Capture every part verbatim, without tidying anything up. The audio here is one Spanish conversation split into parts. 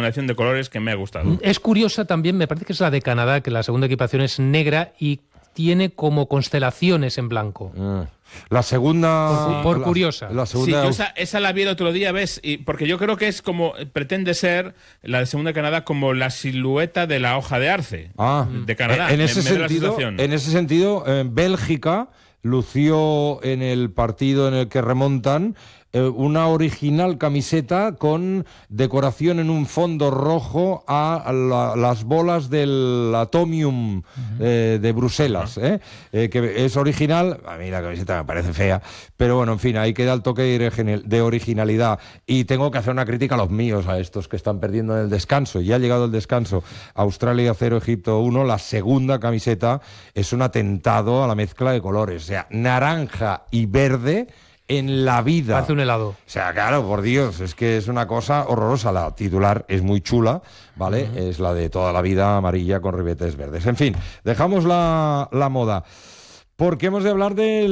combinación de colores que me ha gustado. Es curiosa también, me parece que es la de Canadá, que la segunda equipación es negra y tiene como constelaciones en blanco. Mm. La segunda... Por, por curiosa. La, la segunda... Sí, yo esa, esa la vi el otro día, ¿ves? Y porque yo creo que es como, pretende ser, la de segunda de Canadá, como la silueta de la hoja de arce ah, de Canadá. En ese me, me sentido, en ese sentido eh, Bélgica lució en el partido en el que remontan eh, una original camiseta con decoración en un fondo rojo a la, las bolas del Atomium eh, de Bruselas, uh-huh. eh, eh, que es original. A mí la camiseta me parece fea, pero bueno, en fin, ahí queda el toque de originalidad. Y tengo que hacer una crítica a los míos, a estos que están perdiendo en el descanso. Ya ha llegado el descanso. Australia cero, Egipto uno. La segunda camiseta es un atentado a la mezcla de colores. O sea, naranja y verde en la vida. Hace un helado. O sea, claro, por Dios, es que es una cosa horrorosa. La titular es muy chula, ¿vale? Uh-huh. Es la de toda la vida, amarilla con ribetes verdes. En fin, dejamos la, la moda. Porque hemos de hablar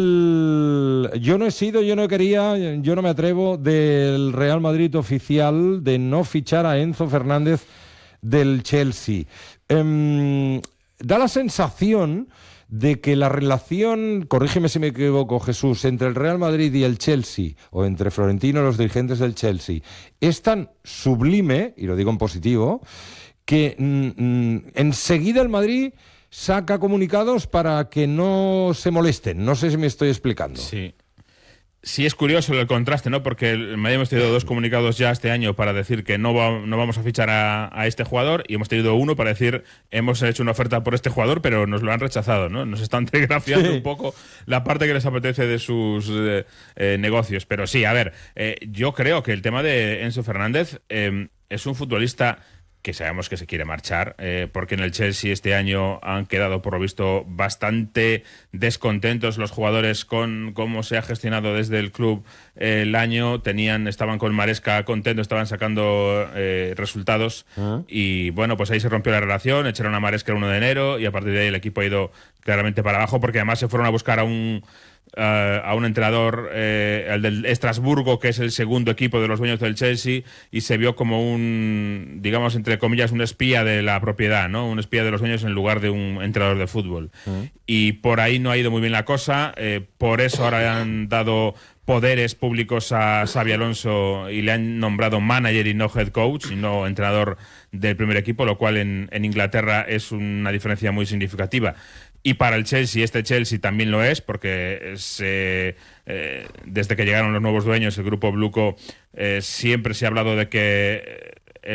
del... Yo no he sido, yo no quería, yo no me atrevo, del Real Madrid oficial de no fichar a Enzo Fernández del Chelsea. Eh, da la sensación de que la relación, corrígeme si me equivoco, Jesús, entre el Real Madrid y el Chelsea, o entre Florentino y los dirigentes del Chelsea, es tan sublime, y lo digo en positivo, que mm, enseguida el Madrid saca comunicados para que no se molesten. No sé si me estoy explicando. Sí. Sí, es curioso el contraste, ¿no? Porque el Madrid hemos tenido dos comunicados ya este año para decir que no, va, no vamos a fichar a, a este jugador, y hemos tenido uno para decir hemos hecho una oferta por este jugador, pero nos lo han rechazado, ¿no? Nos están telegrafiando sí. un poco la parte que les apetece de sus eh, eh, negocios. Pero sí, a ver, eh, yo creo que el tema de Enzo Fernández eh, es un futbolista que sabemos que se quiere marchar, eh, porque en el Chelsea este año han quedado, por lo visto, bastante descontentos los jugadores con cómo se ha gestionado desde el club eh, el año. Tenían, estaban con Maresca contentos, estaban sacando eh, resultados, ¿Ah? y bueno, pues ahí se rompió la relación, echaron a Maresca el uno de enero, y a partir de ahí el equipo ha ido claramente para abajo, porque además se fueron a buscar a un... Uh, a un entrenador, eh, el del Estrasburgo, que es el segundo equipo de los dueños del Chelsea, y se vio como un, digamos, entre comillas, un espía de la propiedad, ¿no? Un espía de los dueños en lugar de un entrenador de fútbol. Uh-huh. Y por ahí no ha ido muy bien la cosa, eh, por eso ahora han dado poderes públicos a Xabi Alonso y le han nombrado manager y no head coach, y no entrenador del primer equipo, lo cual en, en Inglaterra es una diferencia muy significativa. Y para el Chelsea, este Chelsea también lo es, porque es, eh, eh, desde que llegaron los nuevos dueños, el grupo Bluco, eh, siempre se ha hablado de que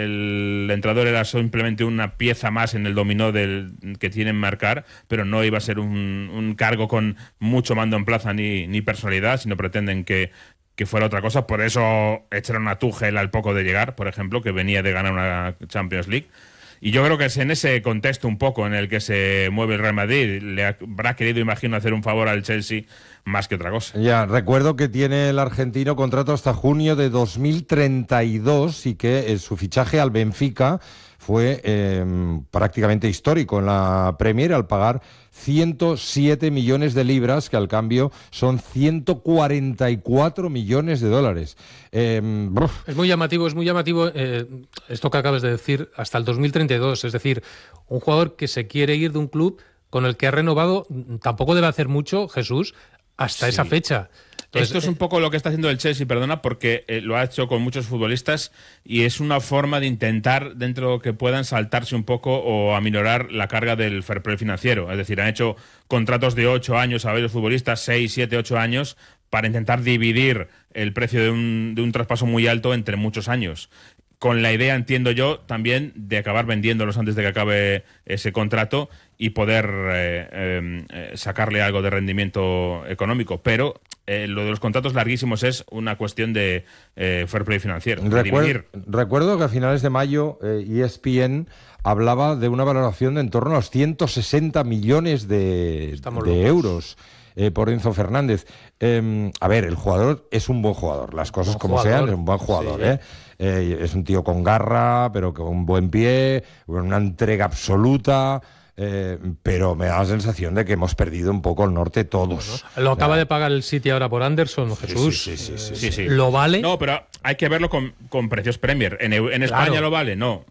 el entrenador era simplemente una pieza más en el dominó del que tienen marcar, pero no iba a ser un, un cargo con mucho mando en plaza ni, ni personalidad, sino pretenden que, que fuera otra cosa. Por eso echaron a Tuchel al poco de llegar, por ejemplo, que venía de ganar una Champions League. Y yo creo que es en ese contexto un poco en el que se mueve el Real Madrid. Le habrá querido, imagino, hacer un favor al Chelsea más que otra cosa. Ya, recuerdo que tiene el argentino contrato hasta junio de dos mil treinta y dos y que eh, su fichaje al Benfica fue eh, prácticamente histórico en la Premier al pagar ciento siete millones de libras, que al cambio son ciento cuarenta y cuatro millones de dólares. Eh, es muy llamativo, es muy llamativo eh, esto que acabas de decir, hasta el dos mil treinta y dos, es decir, un jugador que se quiere ir de un club con el que ha renovado, tampoco debe hacer mucho, Jesús, hasta sí. esa fecha. Entonces, esto es un poco lo que está haciendo el Chelsea, perdona, porque eh, lo ha hecho con muchos futbolistas, y es una forma de intentar, dentro de lo que puedan, saltarse un poco o aminorar la carga del fair play financiero. Es decir, han hecho contratos de ocho años a varios futbolistas, seis, siete, ocho años, para intentar dividir el precio de un, de un traspaso muy alto entre muchos años. Con la idea, entiendo yo, también de acabar vendiéndolos antes de que acabe ese contrato y poder eh, eh, sacarle algo de rendimiento económico. Pero eh, lo de los contratos larguísimos es una cuestión de eh, fair play financiero. Recuer- recuerdo que a finales de mayo eh, E S P N hablaba de una valoración de en torno a los ciento sesenta millones de, de euros. Eh, por Enzo Fernández. Eh, a ver, el jugador es un buen jugador, las cosas como jugador. sean, es un buen jugador, sí. ¿eh? Eh, es un tío con garra, pero con un buen pie, una entrega absoluta, eh, pero me da la sensación de que hemos perdido un poco el norte todos. Bueno, lo acaba de pagar el City ahora por Anderson, Jesús. Sí, sí, sí, sí, eh, sí, sí. ¿Lo vale? No, pero hay que verlo con, con precios Premier. ¿En, en España claro. lo vale? No.